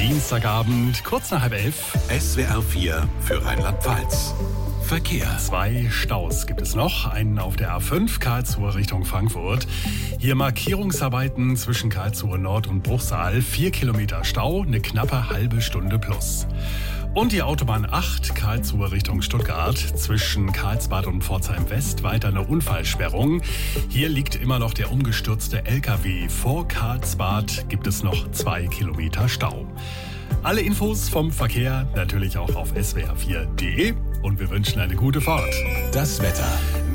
Dienstagabend, kurz nach 10:30. SWR 4 für Rheinland-Pfalz. Verkehr. 2 Staus gibt es noch. Einen auf der A5 Karlsruhe Richtung Frankfurt. Hier Markierungsarbeiten zwischen Karlsruhe Nord und Bruchsal. 4 Kilometer Stau, eine knappe halbe Stunde plus. Und die Autobahn 8 Karlsruhe Richtung Stuttgart. Zwischen Karlsbad und Pforzheim West weiter eine Unfallsperrung. Hier liegt immer noch der umgestürzte LKW. Vor Karlsbad gibt es noch 2 Kilometer Stau. Alle Infos vom Verkehr natürlich auch auf swr4.de und wir wünschen eine gute Fahrt. Das Wetter.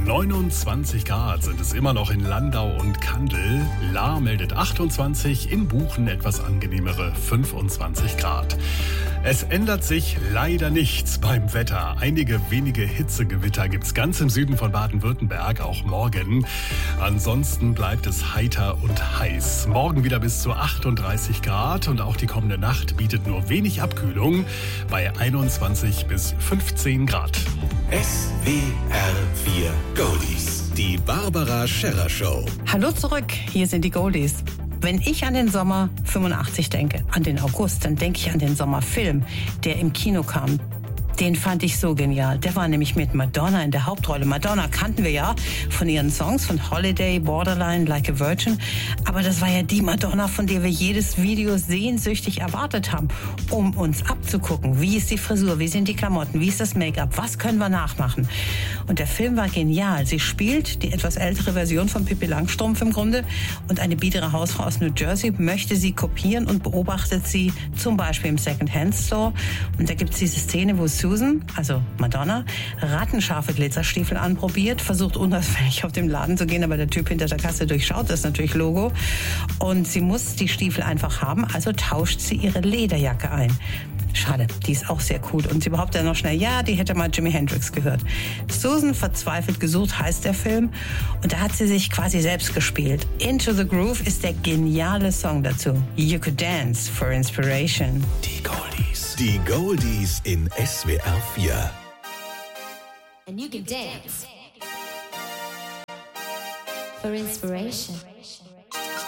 29 Grad sind es immer noch in Landau und Kandel. Lahr meldet 28, in Buchen etwas angenehmere 25 Grad. Es ändert sich leider nichts beim Wetter. Einige wenige Hitzegewitter gibt's ganz im Süden von Baden-Württemberg, auch morgen. Ansonsten bleibt es heiter und heiß. Morgen wieder bis zu 38 Grad und auch die kommende Nacht bietet nur wenig Abkühlung bei 21 bis 15 Grad. SWR 4 Goldies. Die Barbara Scherrer Show. Hallo zurück, hier sind die Goldies. Wenn ich an den Sommer 85 denke, an den August, dann denke ich an den Sommerfilm, der im Kino kam. Den fand ich so genial. Der war nämlich mit Madonna in der Hauptrolle. Madonna kannten wir ja von ihren Songs, von Holiday, Borderline, Like a Virgin. Aber das war ja die Madonna, von der wir jedes Video sehnsüchtig erwartet haben, um uns abzugucken. Wie ist die Frisur, wie sind die Klamotten, wie ist das Make-up, was können wir nachmachen? Und der Film war genial. Sie spielt die etwas ältere Version von Pippi Langstrumpf im Grunde und eine biedere Hausfrau aus New Jersey möchte sie kopieren und beobachtet sie zum Beispiel im Second-Hand-Store. Und da gibt es diese Szene, wo Susan, also Madonna, rattenscharfe Glitzerstiefel anprobiert, versucht unauffällig auf den Laden zu gehen, aber der Typ hinter der Kasse durchschaut das natürlich Logo. Und sie muss die Stiefel einfach haben, also tauscht sie ihre Lederjacke ein. Schade, die ist auch sehr cool. Und sie behauptet dann noch schnell, ja, die hätte mal Jimi Hendrix gehört. Susan verzweifelt gesucht heißt der Film. Und da hat sie sich quasi selbst gespielt. Into the Groove ist der geniale Song dazu. You Could Dance for Inspiration. Die Goldies. Die Goldies in SWR 4. And you can dance for inspiration.